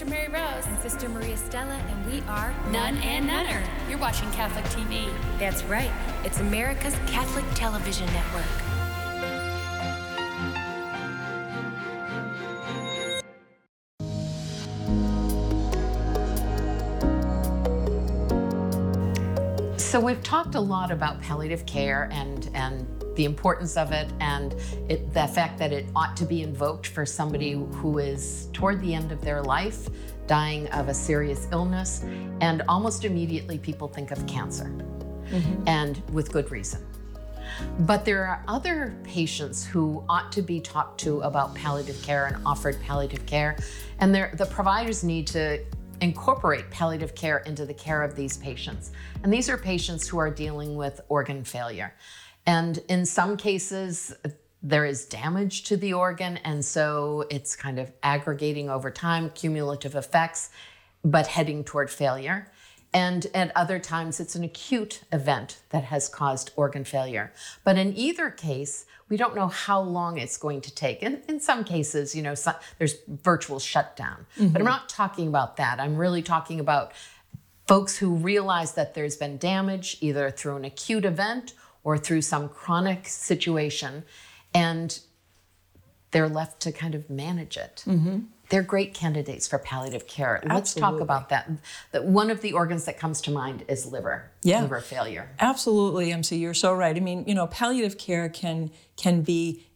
Sister Mary Rose. And Sister Maria Stella, and we are Nun and Nunner. You're watching Catholic TV. That's right. It's America's Catholic Television Network. So we've talked a lot about palliative care and the importance of it, and the fact that it ought to be invoked for somebody who is toward the end of their life, dying of a serious illness, and almost immediately people think of cancer, and with good reason. But there are other patients who ought to be talked to about palliative care and offered palliative care, and the providers need to incorporate palliative care into the care of these patients. And these are patients who are dealing with organ failure. And in some cases, there is damage to the organ, and so it's kind of aggregating over time, cumulative effects, but heading toward failure. And at other times, it's an acute event that has caused organ failure. But in either case, we don't know how long it's going to take. And in some cases, there's virtual shutdown. But I'm not talking about that. I'm really talking about folks who realize that there's been damage, either through an acute event or through some chronic situation, and they're left to kind of manage it. They're great candidates for palliative care. Absolutely. Let's talk about that. One of the organs that comes to mind is liver failure. Absolutely, MC, you're so right. I mean, palliative care can be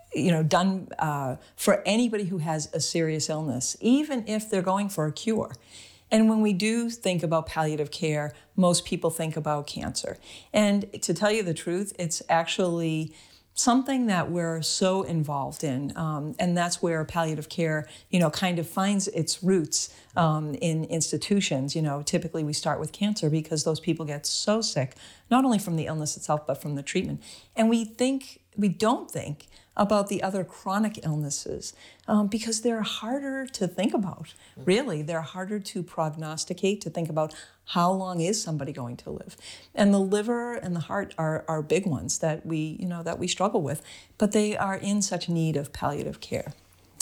done for anybody who has a serious illness, even if they're going for a cure. And when we do think about palliative care, most people think about cancer. And to tell you the truth, it's actually something that we're so involved in, and that's where palliative care, kind of finds its roots in institutions. Typically we start with cancer because those people get so sick, not only from the illness itself, but from the treatment. And we don't think about the other chronic illnesses because they're harder to think about. Really, they're harder to prognosticate, to think about how long is somebody going to live. And the liver and the heart are big ones that we struggle with, but they are in such need of palliative care.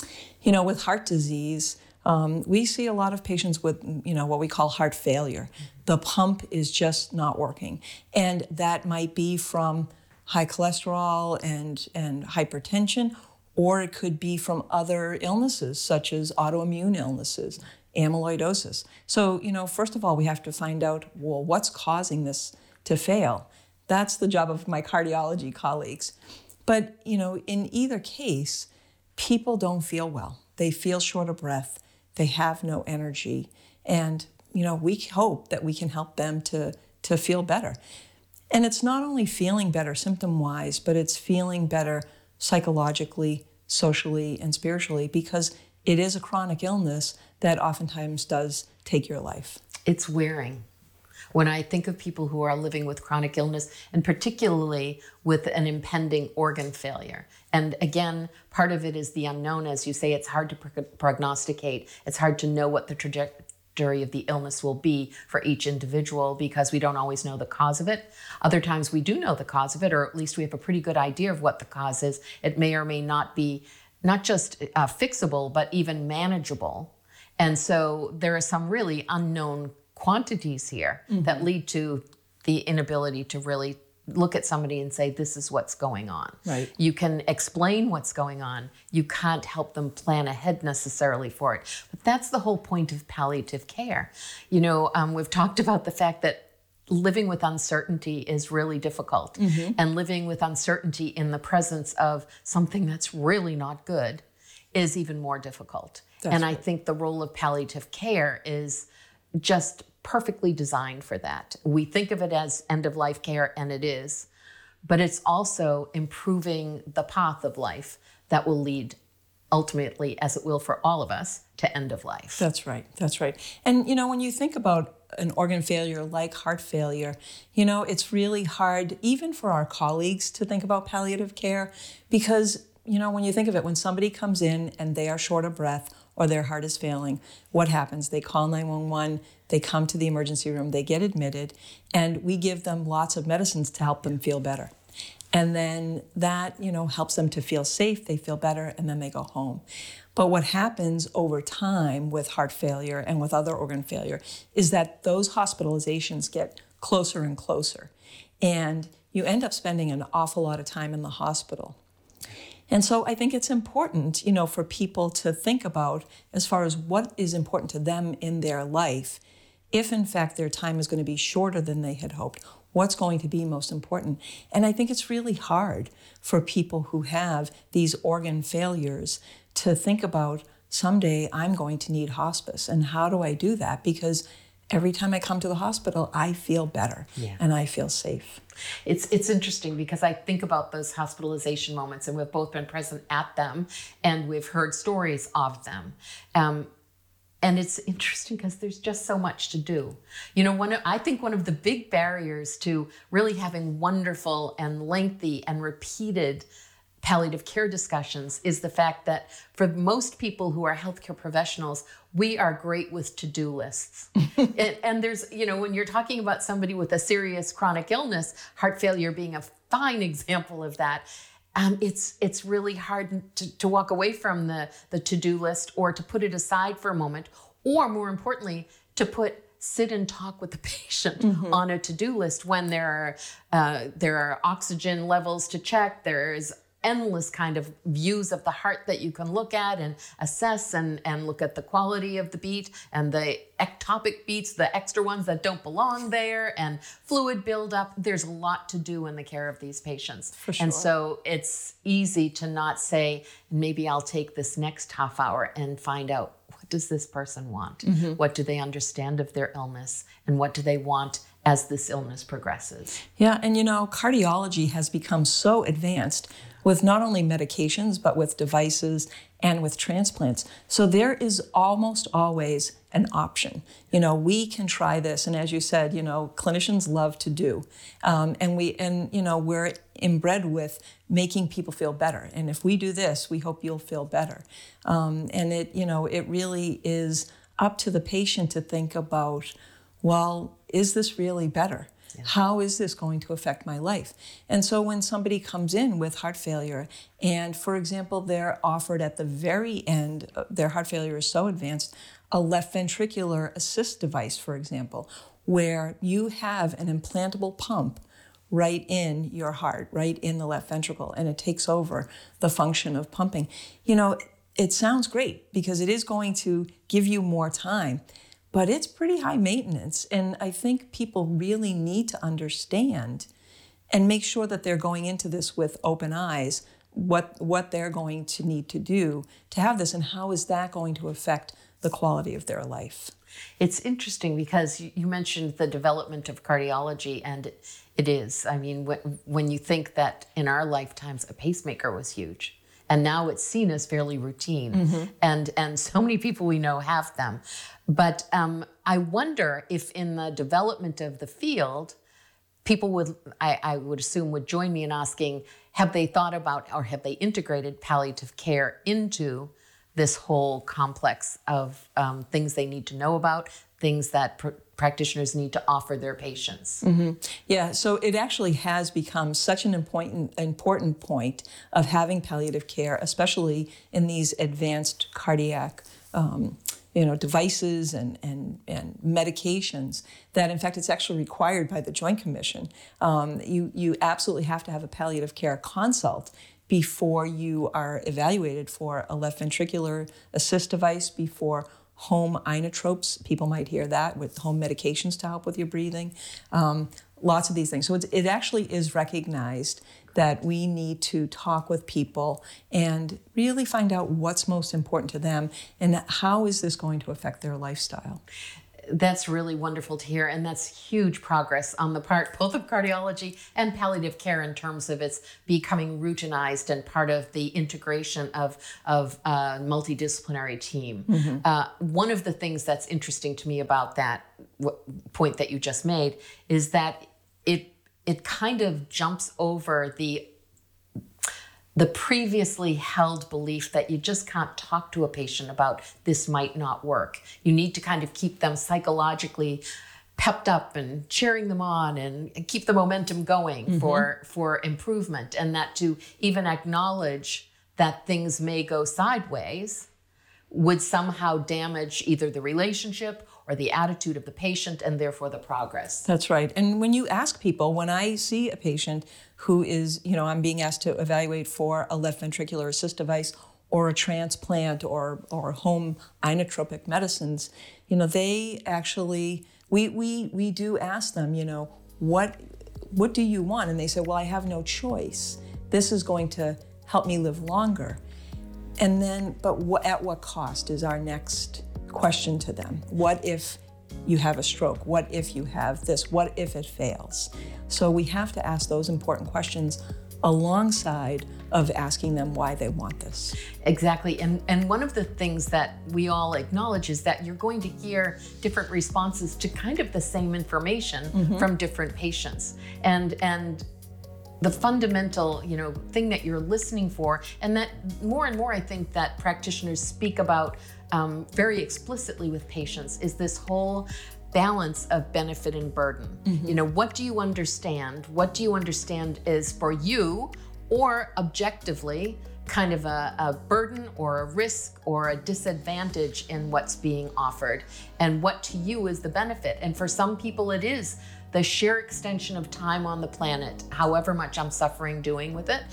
With heart disease, we see a lot of patients with, what we call heart failure. The pump is just not working. And that might be from high cholesterol and hypertension, or it could be from other illnesses such as autoimmune illnesses, amyloidosis. So, first of all, we have to find out, well, what's causing this to fail? That's the job of my cardiology colleagues. But, in either case, people don't feel well. They feel short of breath. They have no energy. And, we hope that we can help them to feel better. And it's not only feeling better symptom-wise, but it's feeling better psychologically, socially, and spiritually, because it is a chronic illness that oftentimes does take your life. It's wearing. When I think of people who are living with chronic illness, and particularly with an impending organ failure, and again, part of it is the unknown. As you say, it's hard to prognosticate. It's hard to know what the trajectory of the illness will be for each individual because we don't always know the cause of it. Other times we do know the cause of it, or at least we have a pretty good idea of what the cause is. It may or may not be not just fixable, but even manageable. And so there are some really unknown quantities here that lead to the inability to really look at somebody and say, this is what's going on. Right. You can explain what's going on. You can't help them plan ahead necessarily for it. But that's the whole point of palliative care. We've talked about the fact that living with uncertainty is really difficult. And living with uncertainty in the presence of something that's really not good is even more difficult. That's I think the role of palliative care is just perfectly designed for that. We think of it as end-of-life care, and it is, but it's also improving the path of life that will lead ultimately, as it will for all of us, to end of life. That's right. And, when you think about an organ failure like heart failure, it's really hard, even for our colleagues, to think about palliative care because, when you think of it, when somebody comes in and they are short of breath or their heart is failing, what happens? They call 911, they come to the emergency room, they get admitted, and we give them lots of medicines to help them feel better. And then that, helps them to feel safe, they feel better, and then they go home. But what happens over time with heart failure and with other organ failure is that those hospitalizations get closer and closer. And you end up spending an awful lot of time in the hospital. And so I think it's important, for people to think about as far as what is important to them in their life. If in fact their time is going to be shorter than they had hoped, what's going to be most important? And I think it's really hard for people who have these organ failures to think about, someday I'm going to need hospice. And how do I do that? Because every time I come to the hospital, I feel better and I feel safe. It's interesting because I think about those hospitalization moments, and we've both been present at them, and we've heard stories of them. And it's interesting because there's just so much to do. I think one of the big barriers to really having wonderful and lengthy and repeated palliative care discussions is the fact that for most people who are healthcare professionals, we are great with to-do lists. and there's, when you're talking about somebody with a serious chronic illness, heart failure being a fine example of that, it's really hard to walk away from the to-do list, or to put it aside for a moment, or more importantly, to sit and talk with the patient on a to-do list when there are oxygen levels to check. There's endless kind of views of the heart that you can look at and assess, and look at the quality of the beat and the ectopic beats, the extra ones that don't belong there, and fluid buildup. There's a lot to do in the care of these patients. For sure. And so it's easy to not say, maybe I'll take this next half hour and find out, what does this person want? What do they understand of their illness? And what do they want as this illness progresses? Yeah, and cardiology has become so advanced with not only medications, but with devices and with transplants. So there is almost always an option. We can try this, and as you said, clinicians love to do, and we're inbred with making people feel better. And if we do this, we hope you'll feel better. And it really is up to the patient to think about, well, is this really better? Yeah. How is this going to affect my life? And so when somebody comes in with heart failure, and for example, they're offered at the very end, their heart failure is so advanced, a left ventricular assist device, for example, where you have an implantable pump right in your heart, right in the left ventricle, and it takes over the function of pumping. It sounds great because it is going to give you more time, but it's pretty high maintenance. And I think people really need to understand and make sure that they're going into this with open eyes, what they're going to need to do to have this, and how is that going to affect the quality of their life. It's interesting because you mentioned the development of cardiology, and it is. I mean, when you think that in our lifetimes a pacemaker was huge, and now it's seen as fairly routine, and so many people we know have them. But I wonder if in the development of the field, people I would assume would join me in asking, have they thought about, or have they integrated palliative care into this whole complex of things they need to know about, things that practitioners need to offer their patients? Yeah, so it actually has become such an important point of having palliative care, especially in these advanced cardiac devices and medications, that in fact it's actually required by the Joint Commission. You absolutely have to have a palliative care consult before you are evaluated for a left ventricular assist device, before home inotropes. People might hear that, with home medications to help with your breathing. Lots of these things. So it actually is recognized that we need to talk with people and really find out what's most important to them and how is this going to affect their lifestyle. That's really wonderful to hear, and that's huge progress on the part both of cardiology and palliative care in terms of its becoming routinized and part of the integration of a multidisciplinary team. One of the things that's interesting to me about that point that you just made is that it kind of jumps over the previously held belief that you just can't talk to a patient about this might not work. You need to kind of keep them psychologically pepped up and cheering them on and keep the momentum going for improvement, and that to even acknowledge that things may go sideways would somehow damage either the relationship or the attitude of the patient and therefore the progress. That's right. And when you ask people, when I see a patient who is, I'm being asked to evaluate for a left ventricular assist device or a transplant or home inotropic medicines, they actually, we do ask them, what do you want? And they say, well, I have no choice. This is going to help me live longer. And then, but at what cost is our next question to them. What if you have a stroke? What if you have this? What if it fails? So we have to ask those important questions alongside of asking them why they want this. Exactly. And one of the things that we all acknowledge is that you're going to hear different responses to kind of the same information from different patients. And the fundamental, thing that you're listening for, and that more and more I think that practitioners speak about very explicitly with patients, is this whole balance of benefit and burden. What do you understand? What do you understand is for you, or objectively, kind of a burden or a risk or a disadvantage in what's being offered, and what to you is the benefit. And for some people it is the sheer extension of time on the planet, however much I'm suffering doing with it,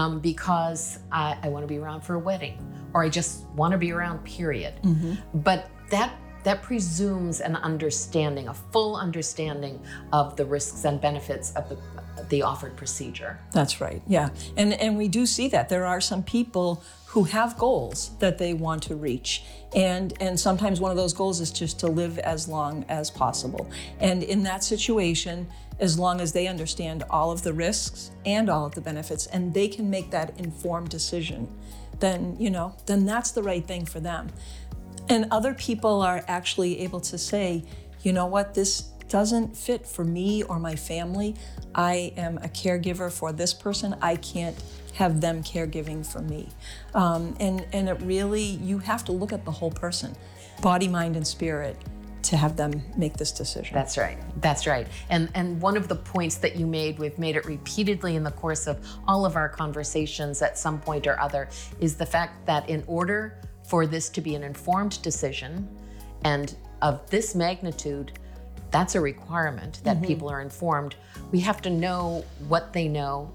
because I want to be around for a wedding, or I just want to be around, period. But that presumes an understanding, a full understanding of the risks and benefits of the offered procedure. That's right, yeah. And we do see that. There are some people who have goals that they want to reach. And sometimes one of those goals is just to live as long as possible. And in that situation, as long as they understand all of the risks and all of the benefits, and they can make that informed decision, then that's the right thing for them. And other people are actually able to say, you know what, this doesn't fit for me or my family. I am a caregiver for this person. I can't have them caregiving for me. And it really, you have to look at the whole person, body, mind, and spirit, to have them make this decision. That's right. And one of the points that you made, we've made it repeatedly in the course of all of our conversations at some point or other, is the fact that in order for this to be an informed decision, and of this magnitude, that's a requirement that people are informed. We have to know, what they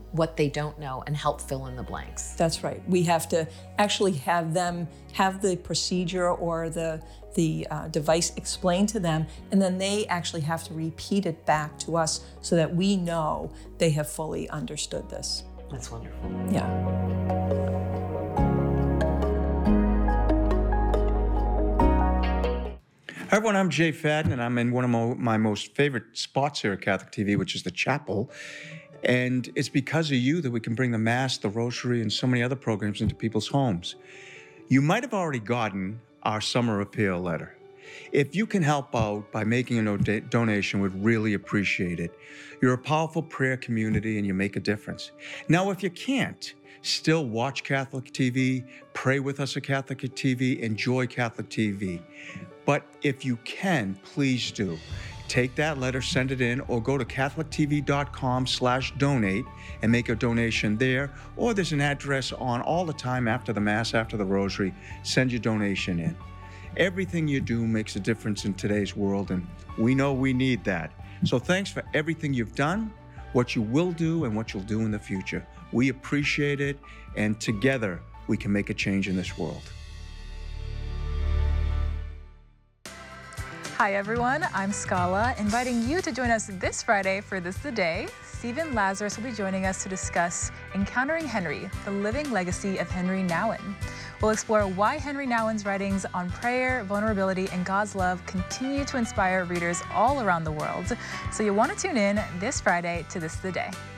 don't know, and help fill in the blanks. That's right. We have to actually have them have the procedure or the device explained to them, and then they actually have to repeat it back to us so that we know they have fully understood this. That's wonderful. Yeah. Hi everyone, I'm Jay Fadden, and I'm in one of my most favorite spots here at Catholic TV, which is the chapel. And it's because of you that we can bring the Mass, the Rosary, and so many other programs into people's homes. You might have already gotten our summer appeal letter. If you can help out by making a donation, we'd really appreciate it. You're a powerful prayer community and you make a difference. Now, if you can't, still watch Catholic TV, pray with us at Catholic TV, enjoy Catholic TV. But if you can, please do. Take that letter, send it in, or go to catholictv.com/donate and make a donation there. Or there's an address on all the time after the Mass, after the Rosary. Send your donation in. Everything you do makes a difference in today's world, and we know we need that. So thanks for everything you've done, what you will do, and what you'll do in the future. We appreciate it, and together we can make a change in this world. Hi everyone, I'm Scala, inviting you to join us this Friday for This the Day. Stephen Lazarus will be joining us to discuss Encountering Henry, the living legacy of Henry Nouwen. We'll explore why Henry Nouwen's writings on prayer, vulnerability, and God's love continue to inspire readers all around the world. So you'll want to tune in this Friday to This the Day.